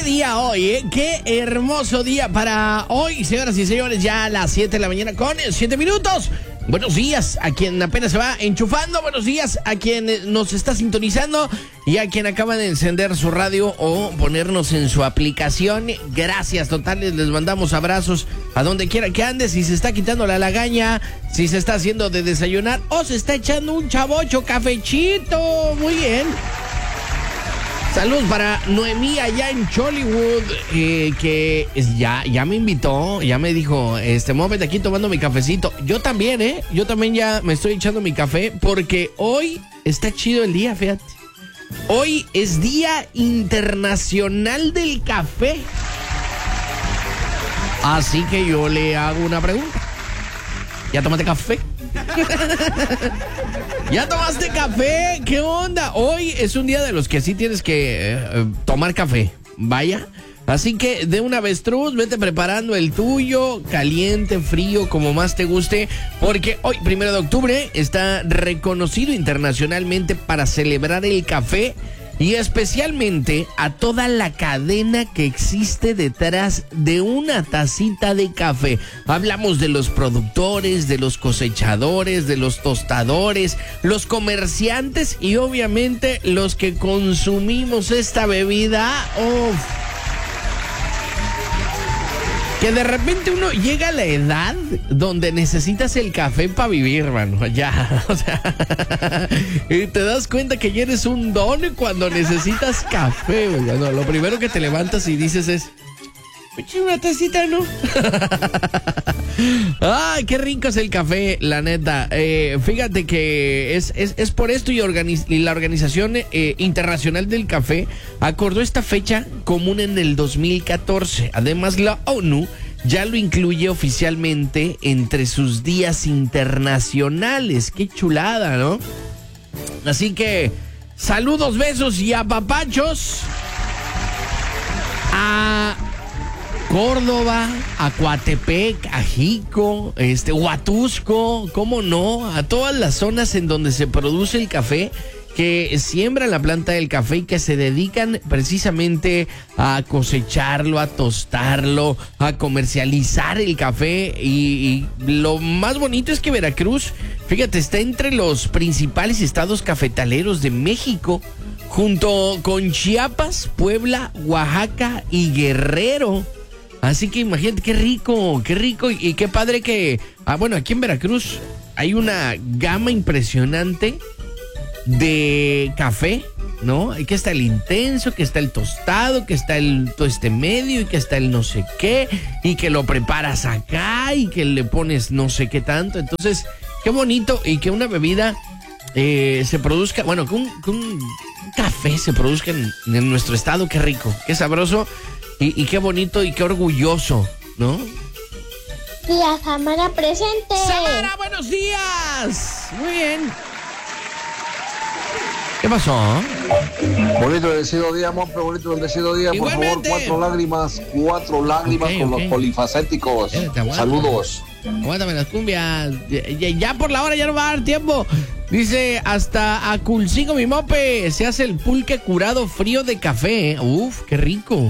día hoy, ¿eh? Qué hermoso día para hoy, señoras y señores, ya a las 7 de la mañana con 7 minutos. Buenos días a quien apenas se va enchufando, buenos días a quien nos está sintonizando y a quien acaba de encender su radio o ponernos en su aplicación. Gracias totales, les mandamos abrazos a donde quiera que ande, si se está quitando la lagaña, si se está haciendo de desayunar o se está echando un chavocho cafechito. Muy bien. Saludos para Noemí allá en Chollywood, que ya me invitó, ya me dijo, móvete aquí tomando mi cafecito. Yo también, yo también ya me estoy echando mi café porque hoy está chido el día, fíjate. Hoy es Día Internacional del Café. Así que yo le hago una pregunta. ¿Ya tomaste café? ¿Ya tomaste café? ¿Qué onda? Hoy es un día de los que sí tienes que tomar café. Vaya. Así que de una avestruz, vete preparando el tuyo, caliente, frío, como más te guste, porque hoy, 1 de octubre, está reconocido internacionalmente para celebrar el café y especialmente a toda la cadena que existe detrás de una tacita de café. Hablamos de los productores, de los cosechadores, de los tostadores, los comerciantes y obviamente los que consumimos esta bebida. Que de repente uno llega a la edad donde necesitas el café para vivir, mano. Ya, o sea, y te das cuenta que ya eres un don cuando necesitas café, güey. No, lo primero que te levantas y dices es, una tacita, ¿no? Ay, qué rico es el café, la neta. Fíjate que es por esto y la Organización Internacional del Café acordó esta fecha común en el 2014. Además, la ONU ya lo incluye oficialmente entre sus días internacionales. Qué chulada, ¿no? Así que, saludos, besos y apapachos a Córdoba, a Coatepec, a Jico, Huatusco, cómo no, a todas las zonas en donde se produce el café, que siembran la planta del café y que se dedican precisamente a cosecharlo, a tostarlo, a comercializar el café. Y lo más bonito es que Veracruz, fíjate, está entre los principales estados cafetaleros de México, junto con Chiapas, Puebla, Oaxaca y Guerrero. Así que imagínate, qué rico y qué padre que... bueno, aquí en Veracruz hay una gama impresionante de café, ¿no? Que está el intenso, que está el tostado, que está el tueste medio y que está el no sé qué y que lo preparas acá y que le pones no sé qué tanto. Entonces, qué bonito y que una bebida se produzca, bueno, que un café se produzca en nuestro estado, qué rico, qué sabroso. Y qué bonito y qué orgulloso, ¿no? Tía Samara presente. ¡Samara, buenos días! Muy bien. ¿Qué pasó? Bonito y bendecido día, amor, bonito y bendecido día. Igualmente. Por favor, 4 lágrimas Okay, con okay. los polifacéticos. Saludos. Aguántame las cumbias. Ya por la hora ya no va a dar tiempo. Dice, hasta a Culcingo mi mope se hace el pulque curado frío de café. Uf, qué rico.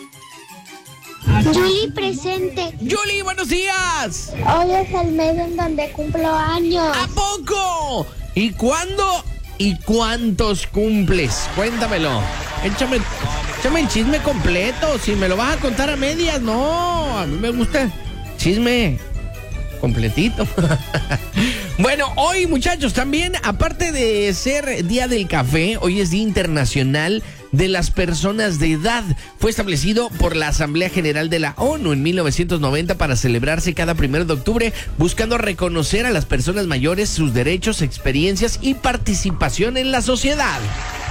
Julie presente. Julie, buenos días. Hoy es el mes en donde cumplo años. ¿A poco? ¿Y cuándo y cuántos cumples? Cuéntamelo. Échame el chisme completo. Si me lo vas a contar a medias, no. A mí me gusta chisme completito. Bueno, hoy, muchachos, también, aparte de ser Día del Café, hoy es Día Internacional de las Personas de Edad. Fue establecido por la Asamblea General de la ONU en 1990 para celebrarse cada 1 de octubre, buscando reconocer a las personas mayores, sus derechos, experiencias y participación en la sociedad.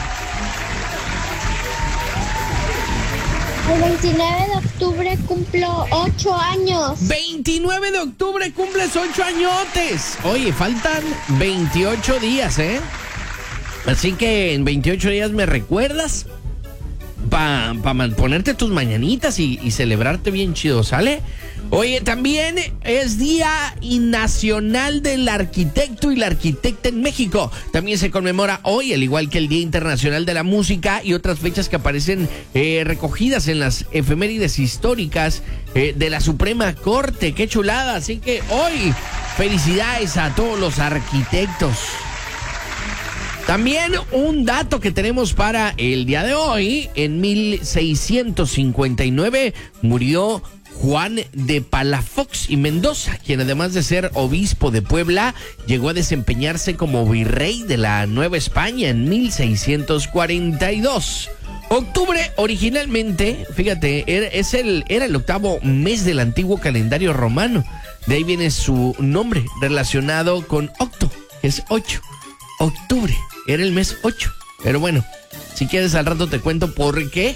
El 29 de octubre cumplo 8 años. 29 de octubre cumples 8 añotes. Oye, faltan 28 días, ¿eh? Así que en 28 días me recuerdas para ponerte tus mañanitas y celebrarte bien chido, ¿sale? Oye, también es Día Nacional del Arquitecto y la Arquitecta en México. También se conmemora hoy, al igual que el Día Internacional de la Música y otras fechas que aparecen recogidas en las efemérides históricas de la Suprema Corte. ¡Qué chulada! Así que hoy, felicidades a todos los arquitectos. También un dato que tenemos para el día de hoy: en 1659 murió Juan de Palafox y Mendoza, quien además de ser obispo de Puebla, llegó a desempeñarse como virrey de la Nueva España en 1642. Octubre originalmente, fíjate, era el octavo mes del antiguo calendario romano. De ahí viene su nombre, relacionado con octo, que es 8. Octubre era el mes 8. Pero bueno, si quieres al rato te cuento por qué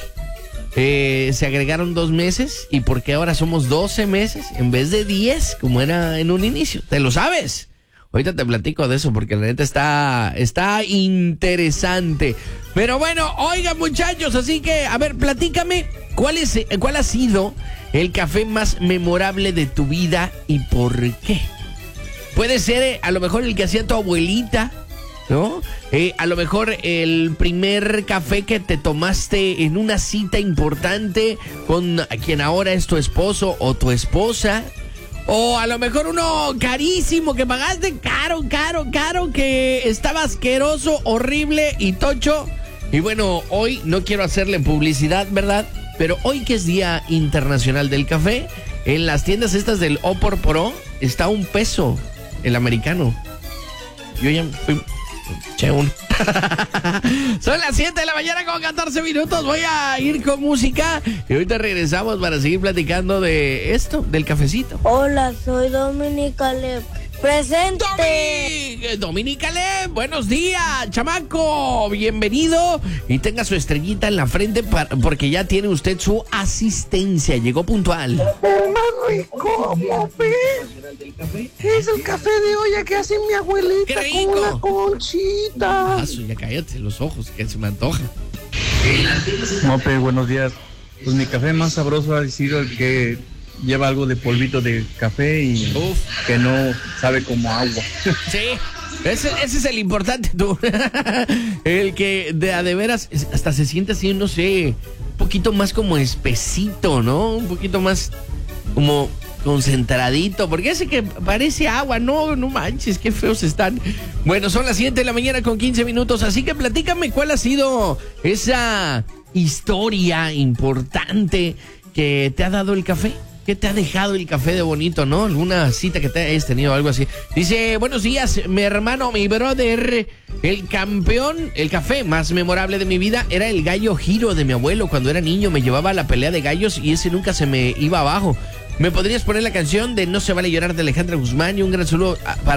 se agregaron 2 meses y por qué ahora somos 12 meses en vez de 10 como era en un inicio. ¿Te lo sabes? Ahorita te platico de eso porque la neta está interesante. Pero bueno, oigan muchachos, así que, a ver, platícame, ¿cuál ha sido el café más memorable de tu vida y por qué? Puede ser a lo mejor el que hacía tu abuelita, ¿no? A lo mejor el primer café que te tomaste en una cita importante con quien ahora es tu esposo o tu esposa. O a lo mejor uno carísimo que pagaste caro, que estaba asqueroso, horrible y tocho. Y bueno, hoy no quiero hacerle publicidad, ¿verdad? Pero hoy que es Día Internacional del Café, en las tiendas estas del O por Pro está $1 el americano. Yo ya fui... Son las 7 de la mañana con 14 minutos. Voy a ir con música y ahorita regresamos para seguir platicando de esto, del cafecito. Hola, soy Dominica Lev. ¡Presente! Dominica Lev, buenos días, chamaco. Bienvenido y tenga su estrellita en la frente porque ya tiene usted su asistencia. Llegó puntual. Más rico, papi. Es el café de olla que hace mi abuelita. ¡Qué rico! Con una conchita. Ya cállate los ojos, que se me antoja. Mope, buenos días. Pues mi café más sabroso ha sido el que lleva algo de polvito de café y que no sabe como agua. Sí, ese es el importante, tú. El que de veras hasta se siente así, no sé, un poquito más como espesito, ¿no? Un poquito más como concentradito, porque ese que parece agua, no manches, qué feos están. Bueno, son las 7 de la mañana con 15 minutos, así que platícame cuál ha sido esa historia importante que te ha dado el café. ¿Qué te ha dejado el café de bonito, no? ¿Alguna cita que te hayas tenido, algo así? Dice, buenos días, mi hermano, mi brother. El café más memorable de mi vida era el gallo giro de mi abuelo. Cuando era niño me llevaba a la pelea de gallos y ese nunca se me iba abajo. ¿Me podrías poner la canción de No se vale llorar de Alejandra Guzmán? Y un gran saludo para